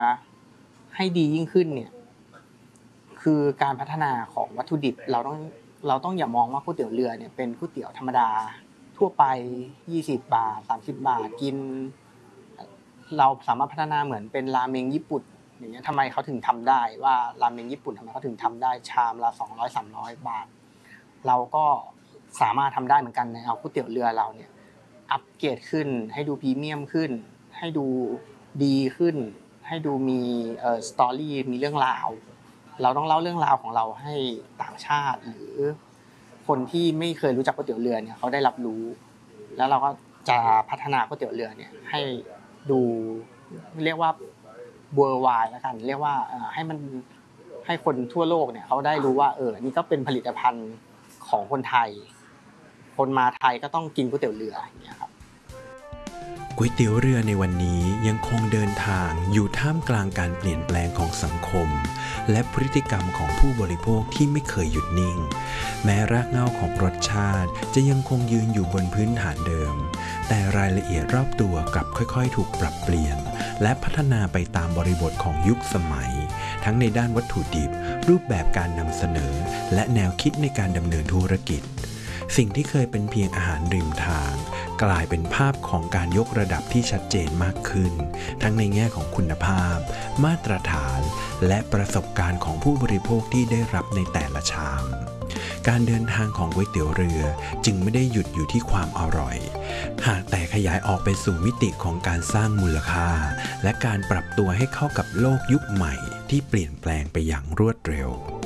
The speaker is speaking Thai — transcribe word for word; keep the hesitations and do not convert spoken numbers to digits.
นะให้ดียิ่งขึ้นเนี่ยคือการพัฒนาของวัตถุดิบเราต้องเราต้องอย่ามองว่าก๋วยเตี๋ยวเรือเนี่ยเป็นก๋วยเตี๋ยวธรรมดาทั่วไปยี่สิบบาทสามสิบบาทกินเราสามารถพัฒนาเหมือนเป็นราเมงญี่ปุ่นอย่างเงี้ยทำไมเขาถึงทำได้ว่าราเมงญี่ปุ่นทำไมเขาถึงทำได้ชามละสองร้อย สามร้อยบาทเราก็สามารถทำได้เหมือนกันในเอาก๋วยเตี๋ยวเรือเราเนี่ยอัปเกรดขึ้นให้ดูพรีเมียมขึ้นให้ดูดีขึ้นให้ดูมีเอ่อสตอรี่มีเรื่องราวเราต้องเล่าเรื่องราวของเราให้ต่างชาติหรือคนที่ไม่เคยรู้จักก๋วยเตี๋ยวเรือเนี่ยเขาได้รับรู้แล้วเราก็จะพัฒนาก๋วยเตี๋ยวเรือเนี่ยให้ดูเรียกว่า worldwide แล้วกันเรียกว่าให้มันให้คนทั่วโลกเนี่ยเขาได้รู้ว่าเออนี่ก็เป็นผลิตภัณฑ์ของคนไทยคนมาไทยก็ต้องกินก๋วยเตี๋ยวเรืออย่างเงี้ยครับก๋วยเตี๋ยวเรือในวันนี้ยังคงเดินทางอยู่ท่ามกลางการเปลี่ยนแปลงของสังคมและพฤติกรรมของผู้บริโภคที่ไม่เคยหยุดนิ่งแม้รากเหง้าของรสชาติจะยังคงยืนอยู่บนพื้นฐานเดิมแต่รายละเอียดรอบตัวกลับค่อยๆถูกปรับเปลี่ยนและพัฒนาไปตามบริบทของยุคสมัยทั้งในด้านวัตถุดิบรูปแบบการนำเสนอและแนวคิดในการดำเนินธุรกิจสิ่งที่เคยเป็นเพียงอาหารริมทางกลายเป็นภาพของการยกระดับที่ชัดเจนมากขึ้นทั้งในแง่ของคุณภาพมาตรฐานและประสบการณ์ของผู้บริโภคที่ได้รับในแต่ละชามการเดินทางของก๋วยเตี๋ยวเรือจึงไม่ได้หยุดอยู่ที่ความอร่อยหากแต่ขยายออกไปสู่มิติของการสร้างมูลค่าและการปรับตัวให้เข้ากับโลกยุคใหม่ที่เปลี่ยนแปลงไปอย่างรวดเร็ว